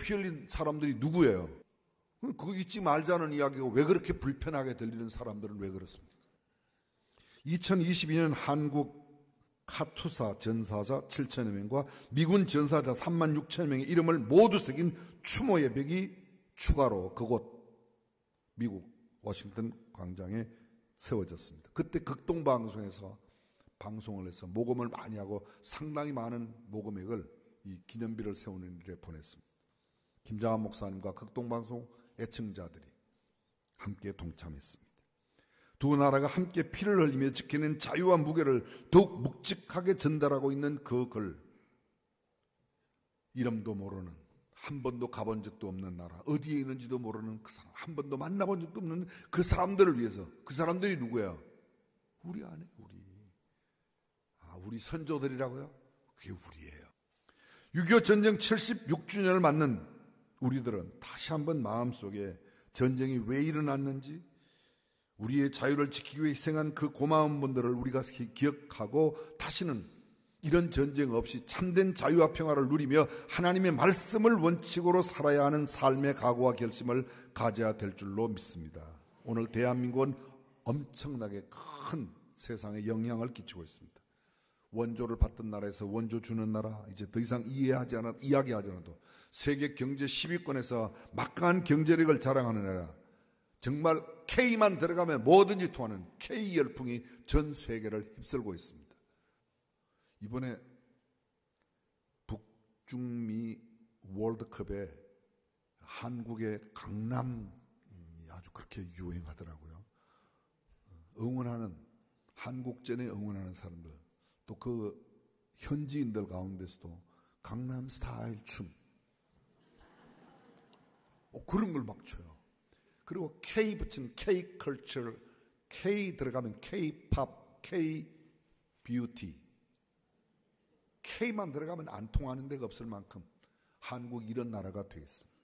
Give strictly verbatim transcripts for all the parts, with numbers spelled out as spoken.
피 흘린 사람들이 누구예요? 그거 잊지 말자는 이야기가 왜 그렇게 불편하게 들리는 사람들은 왜 그렇습니까? 이천이십이 년 한국 카투사 전사자 칠천여 명과 미군 전사자 삼만 육천 명의 이름을 모두 새긴 추모 예배가 추가로 그곳 미국 워싱턴 광장에 세워졌습니다. 그때 극동방송에서 방송을 해서 모금을 많이 하고 상당히 많은 모금액을 이 기념비를 세우는 일에 보냈습니다. 김장한 목사님과 극동방송 애청자들이 함께 동참했습니다. 두 나라가 함께 피를 흘리며 지키는 자유와 무게를 더욱 묵직하게 전달하고 있는 그 글, 이름도 모르는, 한 번도 가본 적도 없는 나라, 어디에 있는지도 모르는 그 사람, 한 번도 만나본 적도 없는 그 사람들을 위해서, 그 사람들이 누구야? 우리 안에 우리. 아, 우리 선조들이라고요? 그게 우리예요. 육이오 전쟁 칠십육 주년을 맞는 우리들은 다시 한번 마음속에 전쟁이 왜 일어났는지, 우리의 자유를 지키기 위해 희생한 그 고마운 분들을 우리가 기억하고 다시는 이런 전쟁 없이 참된 자유와 평화를 누리며 하나님의 말씀을 원칙으로 살아야 하는 삶의 각오와 결심을 가져야 될 줄로 믿습니다. 오늘 대한민국은 엄청나게 큰 세상에 영향을 끼치고 있습니다. 원조를 받던 나라에서 원조 주는 나라, 이제 더 이상 이해하지 않아, 이야기하지 않아도 세계 경제 십 위권에서 막강한 경제력을 자랑하는 나라, 정말 K만 들어가면 뭐든지 통하는 K 열풍이 전 세계를 휩쓸고 있습니다. 이번에 북중미 월드컵에 한국의 강남이 아주 그렇게 유행하더라고요. 응원하는, 한국전에 응원하는 사람들, 또 그 현지인들 가운데서도 강남 스타일 춤, 그런 걸 막 춰요. 그리고 K 붙인 K 컬처, K 들어가면 K-팝, K-뷰티. K만 들어가면 안 통하는 데가 없을 만큼 한국 이런 나라가 되겠습니다.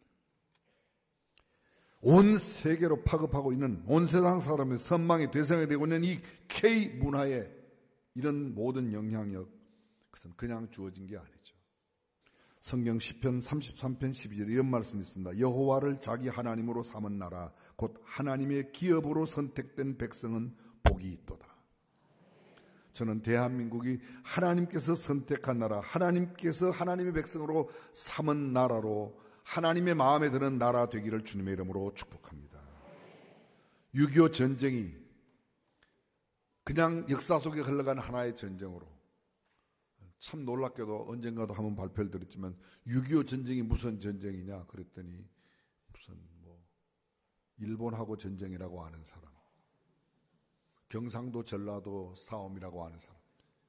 온 세계로 파급하고 있는 온 세상 사람의 선망의 대상이 되고 있는 이 K 문화의 이런 모든 영향력, 그것은 그냥 주어진 게 아니죠. 성경 시편 삼십삼 편 십이 절 이런 말씀이 있습니다. 여호와를 자기 하나님으로 삼은 나라 곧 하나님의 기업으로 선택된 백성은 복이 있도다. 저는 대한민국이 하나님께서 선택한 나라, 하나님께서 하나님의 백성으로 삼은 나라로 하나님의 마음에 드는 나라 되기를 주님의 이름으로 축복합니다. 육이오 전쟁이 그냥 역사 속에 흘러간 하나의 전쟁으로, 참 놀랍게도 언젠가도 한번 발표를 드렸지만 육이오 전쟁이 무슨 전쟁이냐 그랬더니 무슨 뭐 일본하고 전쟁이라고 아는 사람, 경상도 전라도 싸움이라고 아는 사람,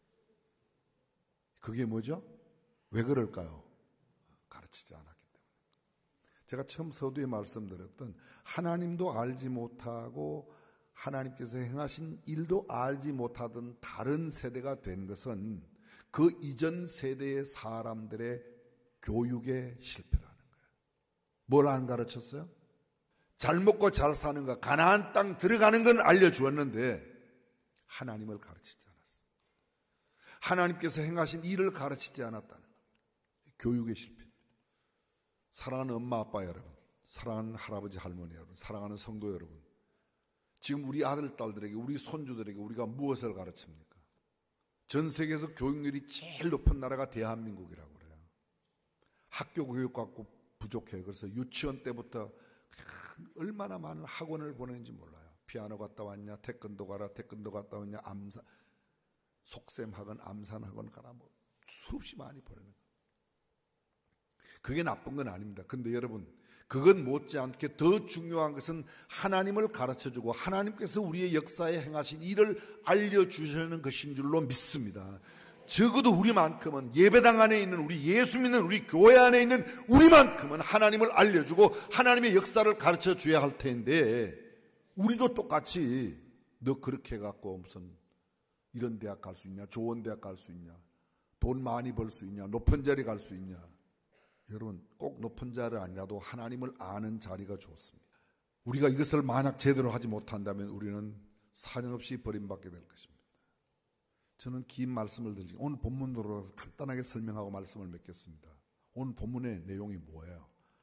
그게 뭐죠? 왜 그럴까요? 가르치지 않았기 때문에. 제가 처음 서두에 말씀드렸던 하나님도 알지 못하고 하나님께서 행하신 일도 알지 못하던 다른 세대가 된 것은 그 이전 세대의 사람들의 교육의 실패라는 거예요. 뭘 안 가르쳤어요? 잘 먹고 잘 사는 거, 가나안 땅 들어가는 건 알려주었는데 하나님을 가르치지 않았어요. 하나님께서 행하신 일을 가르치지 않았다는 겁니다. 교육의 실패입니다. 사랑하는 엄마 아빠 여러분, 사랑하는 할아버지 할머니 여러분, 사랑하는 성도 여러분, 지금 우리 아들 딸들에게, 우리 손주들에게 우리가 무엇을 가르칩니까? 전 세계에서 교육률이 제일 높은 나라가 대한민국이라고 그래요. 학교 교육 갖고 부족해요. 그래서 유치원 때부터 얼마나 많은 학원을 보내는지 몰라요. 피아노 갔다 왔냐, 태권도 가라, 태권도 갔다 왔냐, 암산, 속셈학원, 암산학원 가라, 뭐 수없이 많이 보내는 거예요. 그게 나쁜 건 아닙니다. 근데 여러분, 그건 못지않게 더 중요한 것은 하나님을 가르쳐주고 하나님께서 우리의 역사에 행하신 일을 알려주시는 것인 줄로 믿습니다. 적어도 우리만큼은, 예배당 안에 있는 우리, 예수 믿는 우리, 교회 안에 있는 우리만큼은 하나님을 알려주고 하나님의 역사를 가르쳐줘야 할 텐데, 우리도 똑같이 너 그렇게 해갖고 무슨 이런 대학 갈 수 있냐, 좋은 대학 갈 수 있냐, 돈 많이 벌 수 있냐, 높은 자리 갈 수 있냐. 여러분, 꼭 높은 자리 아니라도 하나님을 아는 자리가 좋습니다. 우리가 이것을 만약 제대로 하지 못한다면 우리는 사정없이 버림받게 될 것입니다. 저는 긴 말씀을 드리고 오늘 본문으로 간단하게 설명하고 말씀을 맺겠습니다. 오늘 본문의 내용이 뭐예요?